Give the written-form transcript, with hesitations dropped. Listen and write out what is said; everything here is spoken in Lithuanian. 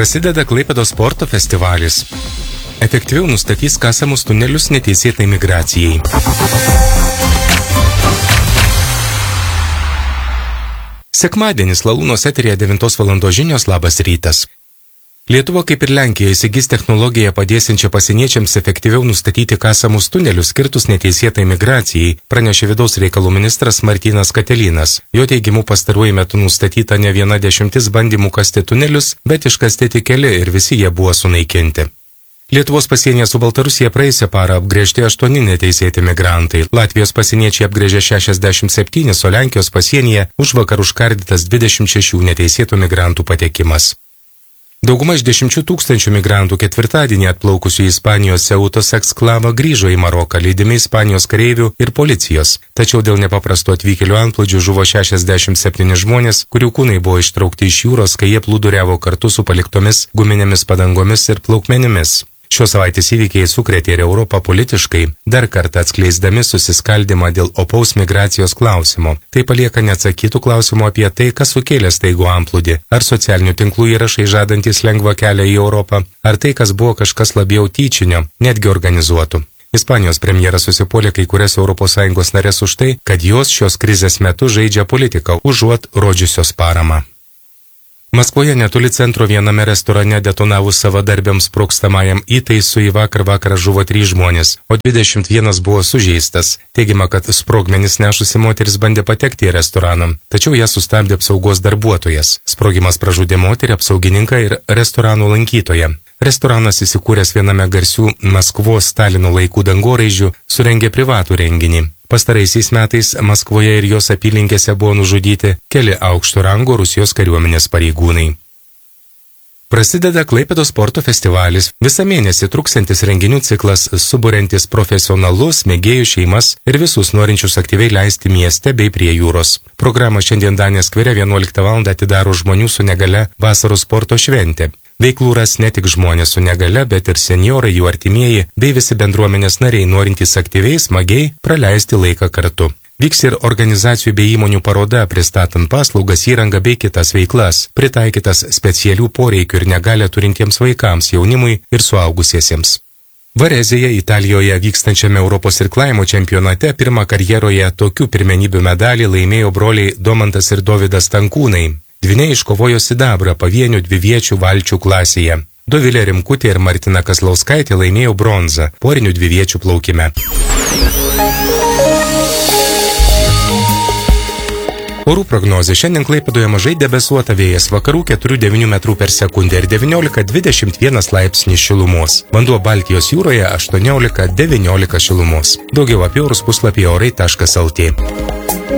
Prasideda Klaipėdos sporto festivalis. Efektyviau nustatys kasamus tunelius neteisėtai migracijai. Sekmadienis Lalūnos eteryje 9 val. Žinios. Labas rytas. Lietuva, kaip ir Lenkija, įsigys technologiją padėsiančią pasieniečiams efektyviau nustatyti kasamus tunelius skirtus neteisėtai migracijai, pranešė vidaus reikalų ministras Martynas Katelinas. Jo teigimu pastaruoju metu nustatyta ne 10 bandymų kasti tunelius, bet iškasti tik keli ir visi jie buvo sunaikinti. Lietuvos pasienyje su Baltarusija praėjusią parą apgręžti 8 neteisėti migrantai. Latvijos pasieniečiai apgręžė 67, o Lenkijos pasienyje užvakar užkardytas 26 neteisėtų migrantų patekimas. Dauguma iš 10 tūkstančių migrantų ketvirtadienį atplaukusių į Ispanijos Ceutos eksklavą grįžo į Maroką, lydimi Ispanijos kareivių ir policijos. Tačiau dėl nepaprasto atvykėlių antplūdžių žuvo 67 žmonės, kurių kūnai buvo ištraukti iš jūros, kai jie plūduriavo kartu su paliktomis guminėmis padangomis ir plaukmenimis. Šios savaitės įvykiai sukrėtė ir Europą politiškai, dar kartą atskleisdami susiskaldimą dėl opaus migracijos klausimo. Tai palieka neatsakytų klausimų apie tai, kas sukėlė staigų antplūdį, ar socialinių tinklų įrašai žadantys lengvą kelią į Europą, ar tai, kas buvo kažkas labiau tyčinio, netgi organizuotų. Ispanijos premjeras susipuolė kai kurias ES narės už tai, kad jos šios krizės metu žaidžia politiką, užuot rodžiusios paramą. Maskvoje netoli centro viename restorane detonavus savadarbiams sprogstamajam įtaisui vakar žuvo 3 žmonės, o 21 buvo sužeistas. Teigiama, kad sprogmenis nešusi moteris bandė patekti į restoraną, tačiau ją sustabdė apsaugos darbuotojas. Sprogimas pražudė moterį, apsaugininką ir restorano lankytoją. Restoranas įsikūręs viename garsių Maskvos Stalino laikų dangoraižių surengė privatų renginį. Pastaraisiais metais Maskvoje ir jos apylinkėse buvo nužudyti keli aukšto rango Rusijos kariuomenės pareigūnai. Prasideda Klaipėdos sporto festivalis. Visą mėnesį truksiantis renginių ciklas suburiantis profesionalus, mėgėjų šeimas ir visus norinčius aktyviai leisti mieste bei prie jūros. Programą šiandien Danės skvere 11 val. Atidaro žmonių su negale vasaros sporto šventė. Veiklų ras ne tik žmonės su negale, bet ir senjorai, jų artimieji bei visi bendruomenės nariai norintys aktyviai, smagiai praleisti laiką kartu. Vyks ir organizacijų bei įmonių paroda, pristatant paslaugas, įrangą bei kitas veiklas, pritaikytas specialių poreikių ir negalę turintiems vaikams, jaunimui ir suaugusiesiems. Varezėje, Italijoje vykstančiame Europos irklavimo čempionate pirmą karjeroje tokių pirmenybių medalį laimėjo broliai Domantas ir Dovydas Tankūnai. Dvyniai iškovojo sidabrą pavienių dviviečių valčių klasėje. Dovilė Rimkutė ir Martina Kazlauskaitė laimėjo bronzą porinių dviviečių plaukime. Orų prognozė. Šiandien Klaipėdoje mažai debesuota, vėjas vakarų 4–9 m/s ir 19–21 laipsnių šilumos. Vanduo Baltijos jūroje 18–19 šilumos. Daugiau apie orus puslapyje orai.lt.